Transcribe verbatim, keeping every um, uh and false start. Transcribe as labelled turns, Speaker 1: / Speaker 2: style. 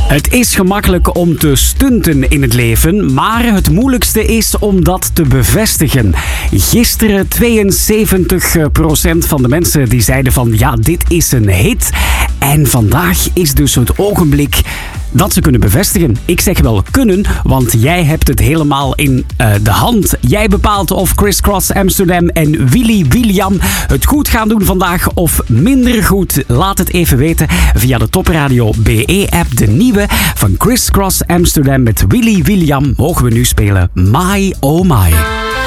Speaker 1: Het is gemakkelijk om te stunten in het leven, maar het moeilijkste is om dat te bevestigen. Gisteren tweeënzeventig procent van de mensen die zeiden van ja, dit is een hit. En vandaag is dus het ogenblik dat ze kunnen bevestigen. Ik zeg wel kunnen, want jij hebt het helemaal in uh, de hand. Jij bepaalt of Chris Cross Amsterdam en Willy William het goed gaan doen vandaag of minder goed. Laat het even weten via de Top Radio B E-app. De nieuwe van Chris Cross Amsterdam met Willy William mogen we nu spelen. My oh my.